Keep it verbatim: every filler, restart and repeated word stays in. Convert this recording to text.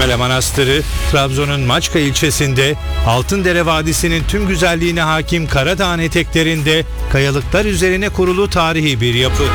Sümele Manastırı, Trabzon'un Maçka ilçesinde Altındere Vadisi'nin tüm güzelliğine hakim Karadağ'ın eteklerinde kayalıklar üzerine kurulu tarihi bir yapı.